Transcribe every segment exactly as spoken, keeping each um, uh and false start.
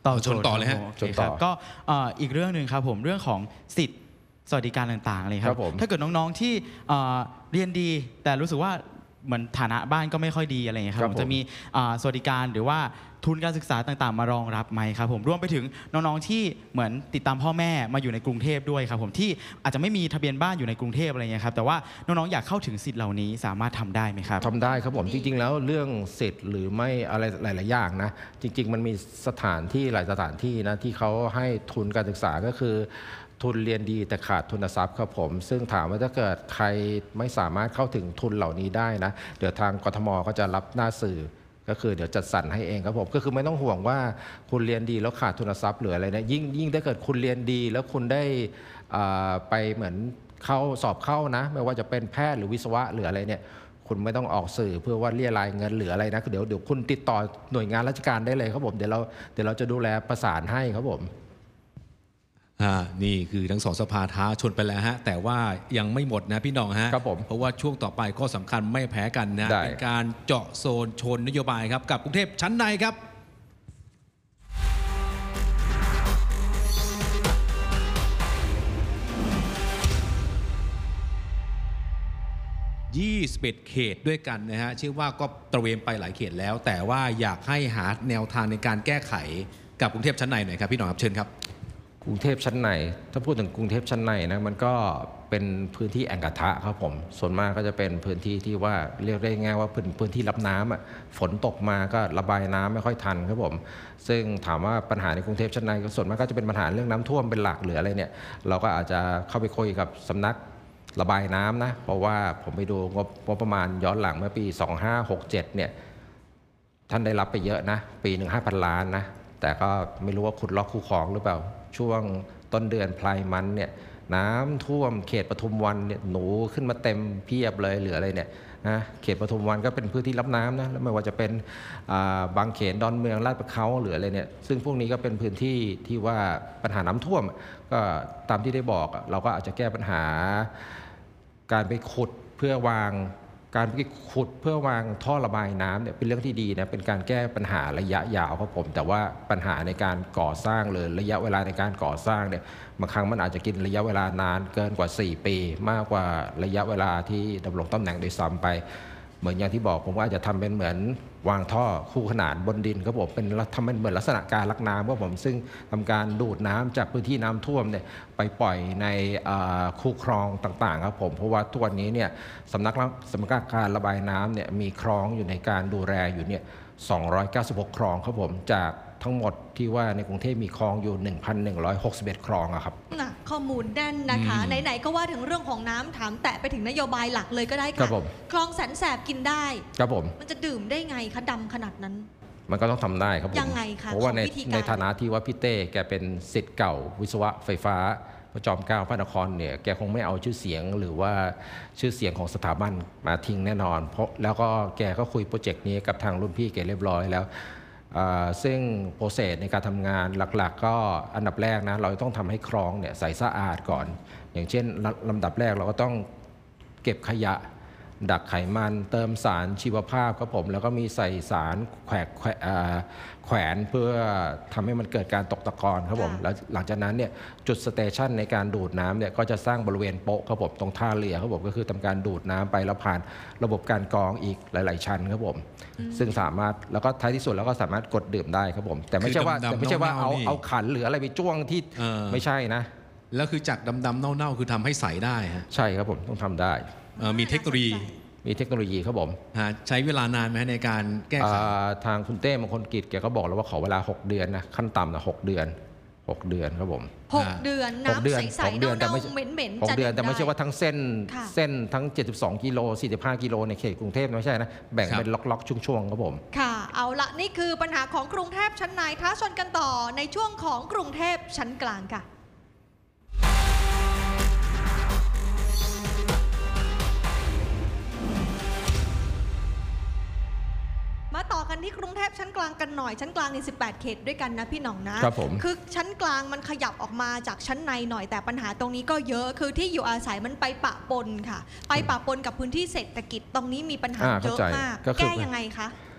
ต่อชนต่อเลยฮะชนต่อก็อีกเรื่องหนึ่งครับผมเรื่องของสิทธิ์สวัสดิการต่างๆเลยครับถ้าเกิดน้องๆที่เรียนดีแต่รู้สึกว่าเหมือนฐานะบ้านก็ไม่ค่อยดีอะไรอย่างเงี้ยครับจะมีสวัสดิการหรือว่าทุนการศึกษาต่างๆมารองรับไหมครับผมรวมไปถึงน้องๆที่เหมือนติดตามพ่อแม่มาอยู่ในกรุงเทพด้วยครับผมที่อาจจะไม่มีทะเบียนบ้านอยู่ในกรุงเทพอะไรเงี้ยครับแต่ว่าน้องๆอยากเข้าถึงสิทธิ์เหล่านี้สามารถทำได้ไหมครับทำได้ครับผมจริงๆแล้วเรื่องสิทธิ์หรือไม่อะไรหลายๆอย่างนะจริงๆมันมีสถานที่หลายสถานที่นะที่เขาให้ทุนการศึกษาก็คือทุนเรียนดีแต่ขาดทุนทรัพย์ครับผมซึ่งถามว่าถ้าเกิดใครไม่สามารถเข้าถึงทุนเหล่านี้ได้นะเดี๋ยวทางกทมก็จะรับหน้าสื่อก็คือเดี๋ยวจัดสรรให้เองครับผมก็คือไม่ต้องห่วงว่าคุณเรียนดีแล้วขาดทุนทรัพย์หรืออะไรนะยิ่งยิ่งถ้าเกิดคุณเรียนดีแล้วคุณได้ไปเหมือนเข้าสอบเข้านะไม่ว่าจะเป็นแพทย์หรือวิศวะหรืออะไรเนี่ยคุณไม่ต้องออกสื่อเพื่อว่าเรียรายเงินหรืออะไรนะเดี๋ยวเดี๋ยวคุณติดต่อหน่วยงานราชการได้เลยครับผมเดี๋ยวเราเดี๋ยวเราจะดูแลประสานให้ครับผมอ่านี่คือทั้งสองสภาท้าชนไปแล้วฮะแต่ว่ายังไม่หมดนะพี่น้องฮะครับผมเพราะว่าช่วงต่อไปข้อสำคัญไม่แพ้กันนะเป็นการเจาะโซนชนนโยบายครับกับกรุงเทพชั้นในครับยี่สิบเอ็ดเขตด้วยกันนะฮะเชื่อว่าก็ตระเวนไปหลายเขตแล้วแต่ว่าอยากให้หาแนวทางในการแก้ไขกับกรุงเทพชั้นในหน่อยครับพี่น้องครับเชิญครับกรุงเทพชั้นในถ้าพูดถึงกรุงเทพชั้นในนะมันก็เป็นพื้นที่แอ่งกระทะครับผมส่วนมากก็จะเป็นพื้นที่ที่ว่าเรียกได้ง่ายว่าพื้นพื้นที่รับน้ำอ่ะฝนตกมาก็ระบายน้ำไม่ค่อยทันครับผมซึ่งถามว่าปัญหาในกรุงเทพชั้นในส่วนมากก็จะเป็นปัญหาเรื่องน้ำท่วมเป็นหลักหรืออะไรเนี่ยเราก็อาจจะเข้าไปคุยกับสำนักระบายน้ำนะเพราะว่าผมไปดูงบงบประมาณย้อนหลังเมื่อปีสองพันห้าร้อยหกสิบเจ็ดเนี่ยท่านได้รับไปเยอะนะปีหนึ่งห้าพันล้านนะแต่ก็ไม่รู้ว่าขุดล็อกคูคลองหรือเปล่าช่วงต้นเดือนพลายมันเนี่ยน้ำท่วมเขตปทุมวันเนี่ยหนูขึ้นมาเต็มเพียบเลยเหลืออะไรเนี่ยนะเขตปทุมวันก็เป็นพื้นที่รับน้ำนะแล้วไม่ว่าจะเป็นบางเขนดอนเมืองลาดประเขาหรืออะไรเนี่ยซึ่งพวกนี้ก็เป็นพื้นที่ที่ว่าปัญหาน้ำท่วมก็ตามที่ได้บอกเราก็อาจจะแก้ปัญหาการไปขุดเพื่อวางการไปขุดเพื่อวางท่อระบายน้ำเนี่ยเป็นเรื่องที่ดีนะเป็นการแก้ปัญหาระยะยาวครับผมแต่ว่าปัญหาในการก่อสร้างเลยระยะเวลาในการก่อสร้างเนี่ยบางครั้งมันอาจจะกินระยะเวลานานเกินกว่าสี่ปีมากกว่าระยะเวลาที่ดำรงตำแหน่งโดยซ้ำไปเหมือนอย่างที่บอกผมว่าอาจจะทำเป็นเหมือนวางท่อคู่ขนานบนดินครับผมเป็นทำเป็นเหมือนลักษณะการลักน้ำครับผมซึ่งทำการดูดน้ำจากพื้นที่น้ำท่วมเนี่ยไปปล่อยในคูคลองต่างๆครับผมเพราะว่าทุกวันนี้เนี่ยสำนักสำนักการระบายน้ำเนี่ยมีคลองอยู่ในการดูแลอยู่เนี่ยสองร้อยเก้าสิบหกคลองครับผมจากทั้งหมดที่ว่าในกรุงเทพมีคลองอยู่ หนึ่งพันหนึ่งร้อยหกสิบเอ็ด คลองอะครับข้อมูลแน่นนะคะไหนๆก็ว่าถึงเรื่องของน้ำถามแตะไปถึงนโยบายหลักเลยก็ได้ค่ะคลองแสนแสบกินได้ครับผมมันจะดื่มได้ไงคะดำขนาดนั้นมันก็ต้องทำได้ครับผมยังไงคะเพราะว่าในในฐานะที่ว่าพี่เต้แกเป็นศิษย์เก่าวิศวะไฟฟ้าพระจอมเกล้าพระนครเนี่ยแกคงไม่เอาชื่อเสียงหรือว่าชื่อเสียงของสถาบันมาทิ้งแน่นอนเพราะแล้วก็แกก็คุยโปรเจกต์นี้กับทางรุ่นพี่แกเรียบร้อยแล้วซึ่งโปรเซสในการทำงานหลักๆก็อันดับแรกนะเราต้องทำให้คลองเนี่ยใสสะอาดก่อนอย่างเช่นลำดับแรกเราก็ต้องเก็บขยะดักไขมันเติมสารชีวภาพครับผมแล้วก็มีใส่สารแขวกแขวนเพื่อทำให้มันเกิดการตกตะกอนครับผมแล้วหลังจากนั้นเนี่ยจุดสเตชันในการดูดน้ำเนี่ยก็จะสร้างบริเวณโป๊ะครับผมตรงท่าเรือครับผมก็คือทำการดูดน้ำไปแล้วผ่านระบบการกรองอีกหลายๆชั้นครับผมซึ่งสามารถแล้วก็ท้ายที่สุดแล้วก็สามารถกดดื่มได้ครับผมแต่ไม่ใช่ว่าแต่ไม่ใช่ว่าเอาเอาขันหรืออะไรไปจ้วงที่ไม่ใช่นะแล้วคือจากดำๆเน่าๆคือทำให้ใสได้ฮะใช่ครับผมต้องทำได้มีเทคโนโลยีมีเทคโนโลยีครับผมใช้เวลานานไหมในการแก้ไขทางคุณเต้มงคลกิจแกก็บอกแล้วว่าขอเวลาหกเดือนนะขั้นต่ำนะหกเดือนหกเดือนครับผมหกเดือนน้ำใสๆเน่าๆเหม็นๆหกเดือนแต่ไม่ใช่ว่าทั้งเส้นเส้นทั้งเจ็ดสิบสองกิโลสี่สิบห้ากิโลในเขตกรุงเทพไม่ใช่นะแบ่งเป็นล็อกๆช่วงๆครับผมค่ะเอาละนี่คือปัญหาของกรุงเทพชั้นในท้าชนกันต่อในช่วงของกรุงเทพชั้นกลางค่ะมาต่อกันที่กรุงเทพชั้นกลางกันหน่อยชั้นกลางในสิบแปดเขตด้วยกันนะพี่หน่องนะครับผมคือชั้นกลางมันขยับออกมาจากชั้นในหน่อยแต่ปัญหาตรงนี้ก็เยอะคือที่อยู่อาศัยมันไปปะปนค่ะไปปะปนกับพื้นที่เศรษฐกิจตรงนี้มีปัญหาเยอะมากแก้ยังไงคะ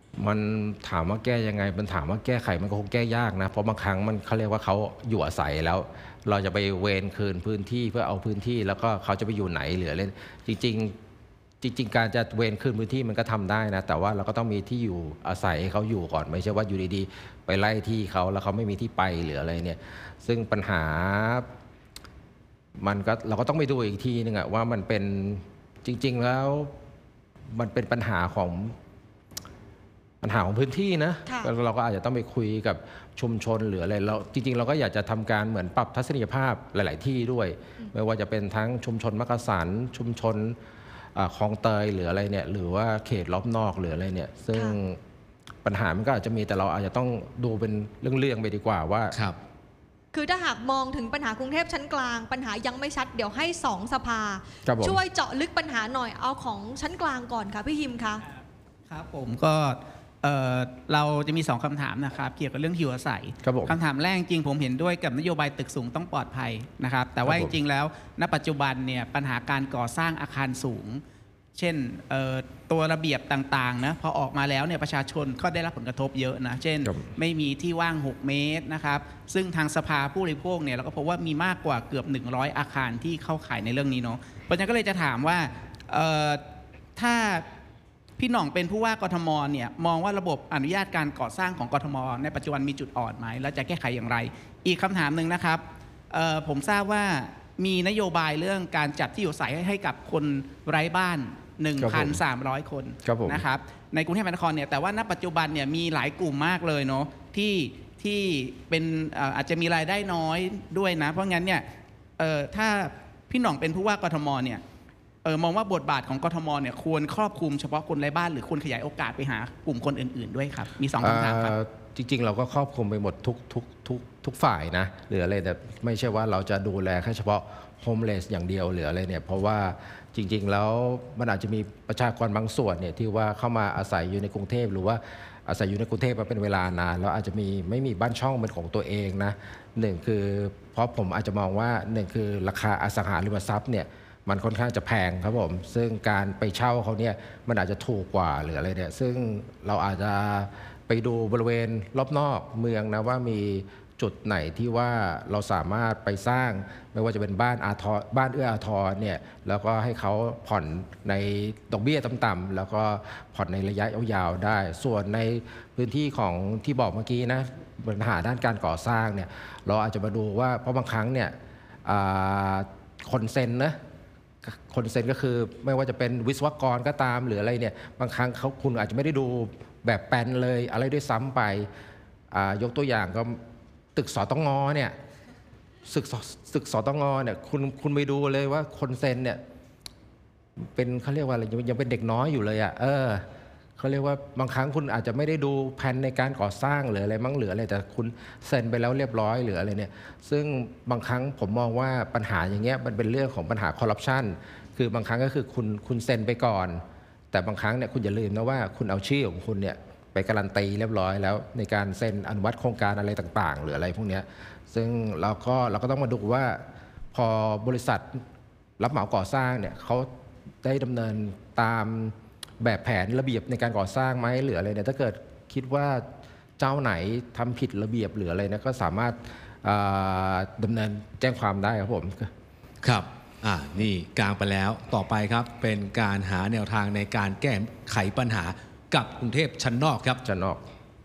มันถามว่าแก้ยังไงมันถามว่าแก้ไขมันก็คงแก้ยากนะเพราะบางครั้งมันเขาเรียกว่าเขาอยู่อาศัยแล้วเราจะไปเวรคืนพื้นที่เพื่อเอาพื้นที่แล้วก็เขาจะไปอยู่ไหนหรืออะไรจริงๆจริงๆการจะเวรคืนพื้นที่มันก็ทำได้นะแต่ว่าเราก็ต้องมีที่อยู่อาศัยให้เขาอยู่ก่อนไม่ใช่ว่าอยู่ดีๆไปไล่ที่เขาแล้วเขาไม่มีที่ไปหรืออะไรเนี่ยซึ่งปัญหามันก็เราก็ต้องไปดูอีกทีนึงอะว่ามันเป็นจริงๆแล้วมันเป็นปัญหาของปัญหาของพื้นที่นะเราก็อาจจะต้องไปคุยกับชุมชนหรืออะไรเราจริงๆเราก็อยากจะทำการเหมือนปรับทัศนียภาพหลายๆที่ด้วยไม่ว่าจะเป็นทั้งชุมชนมักกะสันชุมชนคลองเตยหรืออะไรเนี่ยหรือว่าเขตรอบนอกหรืออะไรเนี่ยซึ่งปัญหามันก็อาจจะมีแต่เราอาจจะต้องดูเป็นเรื่องๆไปดีกว่าว่าคือถ้าหากมองถึงปัญหากรุงเทพชั้นกลางปัญหายังไม่ชัดเดี๋ยวให้สองสภาช่วยเจาะลึกปัญหาหน่อยเอาของชั้นกลางก่อนค่ะพี่ฮิมคะครับผมก็เเราจะมีสองคำถามนะครับเกี่ยวกับเรื่องที่อยู่อาศัยคำถามแรกจริงผมเห็นด้วยกับนโยบายตึกสูงต้องปลอดภัยนะครับแต่ว่าจริงๆแล้วณปัจจุบันเนี่ยปัญหาการก่อสร้างอาคารสูงเช่นตัวระเบียบต่างๆนะพอออกมาแล้วเนี่ยประชาชนก็ได้รับผลกระทบเยอะนะเช่นไม่มีที่ว่างหกเมตรนะครับซึ่งทางสภาผู้บริโภคเนี่ยเราก็พบว่ามีมากกว่าเกือบหนึ่งร้อยอาคารที่เข้าข่ายในเรื่องนี้เนาะเพราะฉะนั้นก็เลยจะถามว่าถ้าพี่หน่องเป็นผู้ว่ากทมเนี่ยมองว่าระบบอนุญาตการก่อสร้างของกทมในปัจจุบันมีจุดอ่อนไหมแล้วจะแก้ไขอย่างไรอีกคำถามหนึ่งนะครับผมทราบว่ามีนโยบายเรื่องการจัดที่อยู่อาศัยให้กับคนไร้บ้าน หนึ่งพันสามร้อย คนนะครับในกรุงเทพมหานครเนี่ยแต่ว่าณปัจจุบันเนี่ยมีหลายกลุ่มมากเลยเนาะที่ที่เป็นอาจจะมีรายได้น้อยด้วยนะเพราะงั้นเนี่ยถ้าพี่หน่องเป็นผู้ว่ากทมเนี่ยเออมองว่าบทบาทของกทมเนี่ยควรครอบคลุมเฉพาะคนไร้บ้านหรือควรขยายโอกาสไปหากลุ่มคนอื่นๆด้วยครับมีสองคำถามครับจริงๆเราก็ครอบคลุมไปหมดทุกทุกทุกทุกฝ่ายนะหรืออะไรแต่ไม่ใช่ว่าเราจะดูแลแค่เฉพาะโฮมเลสอย่างเดียวหรืออะไรเนี่ยเพราะว่าจริงๆแล้วมันอาจจะมีประชากรบางส่วนเนี่ยที่ว่าเข้ามาอาศัยอยู่ในกรุงเทพหรือว่าอาศัยอยู่ในกรุงเทพมาเป็นเวลานานแล้วอาจจะมีไม่มีบ้านช่องเป็นของตัวเองนะหนึ่งคือเพราะผมอาจจะมองว่าหนึ่งคือราคาอสังหาริมทรัพย์เนี่ยมันค่อนข้างจะแพงครับผมซึ่งการไปเช่าเขาเนี่ยมันอาจจะถูกกว่าหรืออะไรเนี่ยซึ่งเราอาจจะไปดูบริเวณรอบนอกเมืองนะว่ามีจุดไหนที่ว่าเราสามารถไปสร้างไม่ว่าจะเป็นบ้านอาทรบ้านเอื้ออาทรเนี่ยแล้วก็ให้เขาผ่อนในดอกเบี้ยต่ำๆแล้วก็ผ่อนในระยะยาวๆได้ส่วนในพื้นที่ของที่บอกเมื่อกี้นะปัญหาด้านการก่อสร้างเนี่ยเราอาจจะมาดูว่าเพราะบางครั้งเนี่ยคนเซ็นนะคนเซ็นก็คือไม่ว่าจะเป็นวิศวกรก็ตามหรืออะไรเนี่ยบางครั้งเขาคุณอาจจะไม่ได้ดูแบบแปลนเลยอะไรด้วยซ้ำไปยกตัวอย่างก็ตึกสตงเนี่ยศึกศึกสตงเนี่ยคุณคุณไปดูเลยว่าคนเซ็นเนี่ยเป็นเขาเรียกว่าอะไรยังเป็นเด็กน้อยอยู่เลยอ่ะเออเขาเรียกว่าบางครั้งคุณอาจจะไม่ได้ดูแผนในการก่อสร้างหรืออะไรมั้งหรืออะไรแต่คุณเซ็นไปแล้วเรียบร้อยหรืออะไรเนี่ยซึ่งบางครั้งผมมองว่าปัญหาอย่างเงี้ยมันเป็นเรื่องของปัญหาคอร์รัปชันคือบางครั้งก็คือคุณคุณเซ็นไปก่อนแต่บางครั้งเนี่ยคุณอย่าลืมนะว่าคุณเอาชื่อของคุณเนี่ยไปการันตีเรียบร้อยแล้วในการเซ็นอนุมัติโครงการอะไรต่างๆหรืออะไรพวกนี้ซึ่งเราก็เราก็ต้องมาดูว่าพอบริษัทรับเหมาก่อสร้างเนี่ยเขาได้ดำเนินตามแบบแผนระเบียบในการก่อสร้างไหมหรืออะไรเนี่ยถ้าเกิดคิดว่าเจ้าไหนทำผิดระเบียบหรืออะไรนะก็สามารถดำเนินแจ้งความได้ครับผมครับอ่านี่กลางไปแล้วต่อไปครับเป็นการหาแนวทางในการแก้ไขปัญหากับกรุงเทพชั้นนอกครับชั้นนอก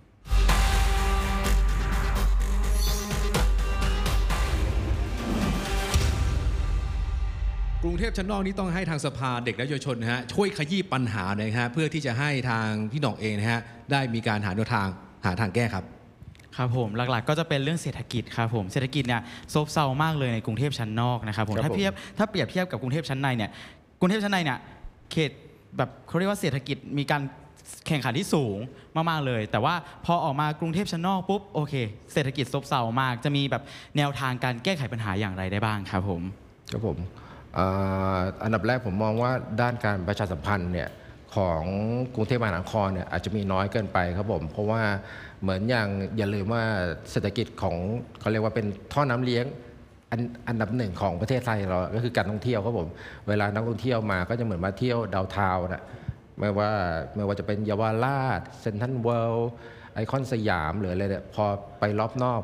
กรุงเทพชั้นนอกนี้ต้องให้ทางสภาเด็กและเยาวชนนะฮะช่วยขยี้ปัญหาหน่อยฮะเพื่อที่จะให้ทางพี่หน่องเองนะฮะได้มีการหาแนวทางหาทางแก้ครับครับผมหลักๆก็จะเป็นเรื่องเศรษฐกิจครับผมเศรษฐกิจเนี่ยซบเซามากเลยในกรุงเทพชั้นนอกนะครับผมถ้าเทียบถ้าเปรียบเทียบกับกรุงเทพชั้นในเนี่ยกรุงเทพชั้นในเนี่ยเขตแบบเขาเรียกว่าเศรษฐกิจมีการแข่งขันที่สูงมากๆเลยแต่ว่าพอออกมากรุงเทพชั้นนอกปุ๊บโอเคเศรษฐกิจซบเซามากจะมีแบบแนวทางการแก้ไขปัญหาอย่างไรได้บ้างครับผมครับผมอันดับแรกผมมองว่าด้านการประชาสัมพันธ์เนี่ยของกรุงเทพมหานครเนี่ยอาจจะมีน้อยเกินไปครับผมเพราะว่าเหมือนอย่างอย่าลืมว่าเศรษฐกิจของเขาเรียกว่าเป็นท่อน้ำเลี้ยงอันอันดับหนึ่งของประเทศไทยเราก็คือการท่องเที่ยวครับผมเวลานักท่องเที่ยวมาก็จะเหมือนมาเที่ยวดาวน์ทาวน์นะไม่ว่าไม่ว่าจะเป็นเยาวราชเซ็นทรัลเวิลด์ไอคอนสยามหรืออะไรเนี่ยพอไปรอบนอก